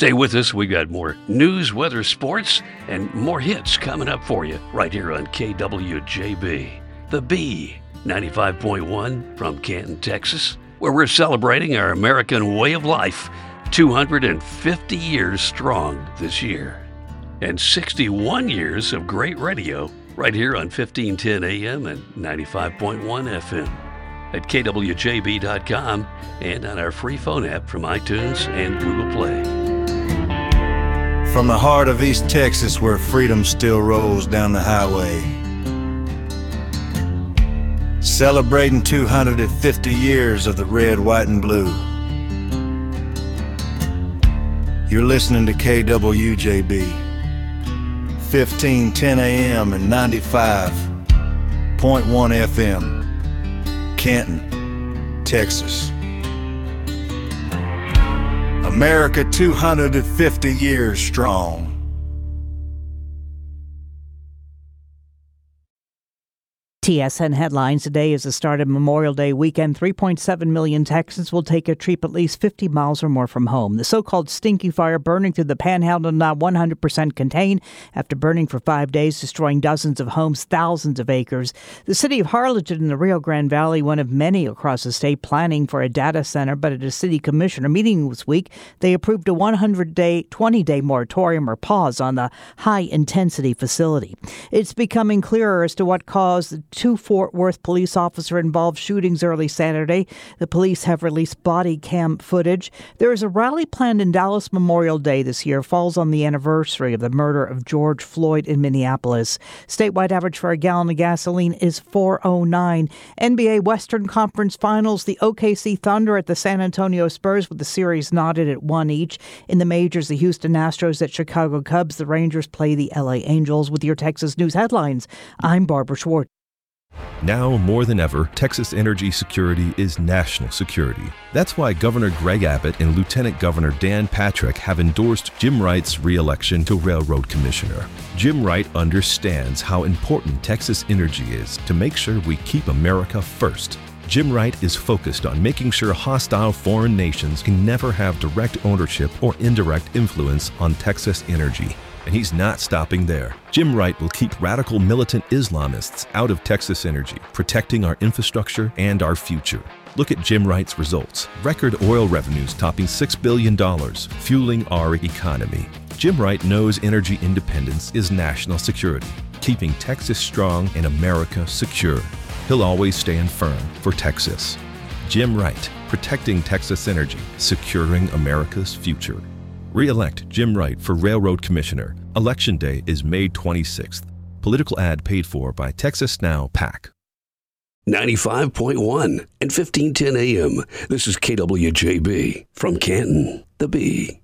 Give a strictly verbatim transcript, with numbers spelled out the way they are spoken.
Stay with us. We got more news, weather, sports, and more hits coming up for you right here on K W J B. The B, ninety-five point one from Canton, Texas, where we're celebrating our American way of life, two hundred fifty years strong this year. And sixty-one years of great radio right here on fifteen ten A M and ninety-five point one F M. At K W J B dot com and on our free phone app from iTunes and Google Play. From the heart of East Texas, where freedom still rolls down the highway, celebrating two hundred fifty years of the red, white, and blue. You're listening to K W J B, fifteen ten A M and ninety-five point one F M, Canton, Texas. America two hundred fifty years strong. T S N headlines today is the start of Memorial Day weekend. three point seven million Texans will take a trip at least fifty miles or more from home. The so-called stinky fire burning through the Panhandle not one hundred percent contained after burning for five days, destroying dozens of homes, thousands of acres. The city of Harlingen in the Rio Grande Valley, one of many across the state planning for a data center, but at a city commissioner meeting this week, they approved a one hundred day, twenty day moratorium or pause on the high-intensity facility. It's becoming clearer as to what caused the two Fort Worth police officer-involved shootings early Saturday. The police have released body cam footage. There is a rally planned in Dallas Memorial Day this year. Falls on the anniversary of the murder of George Floyd in Minneapolis. Statewide average for a gallon of gasoline is four oh nine. N B A Western Conference Finals, the O K C Thunder at the San Antonio Spurs with the series knotted at one each. In the majors, the Houston Astros at Chicago Cubs. The Rangers play the L A Angels. With your Texas News headlines, I'm Barbara Schwartz. Now more than ever, Texas energy security is national security. That's why Governor Greg Abbott and Lieutenant Governor Dan Patrick have endorsed Jim Wright's re-election to Railroad Commissioner. Jim Wright understands how important Texas energy is to make sure we keep America first. Jim Wright is focused on making sure hostile foreign nations can never have direct ownership or indirect influence on Texas energy. And he's not stopping there. Jim Wright will keep radical militant Islamists out of Texas energy, protecting our infrastructure and our future. Look at Jim Wright's results. Record oil revenues topping six billion dollars, fueling our economy. Jim Wright knows energy independence is national security, keeping Texas strong and America secure. He'll always stand firm for Texas. Jim Wright, protecting Texas energy, securing America's future. Re-elect Jim Wright for Railroad Commissioner. Election Day is May twenty-sixth. Political ad paid for by Texas Now PAC. ninety-five point one and fifteen ten A M. This is K W J B from Canton, the B.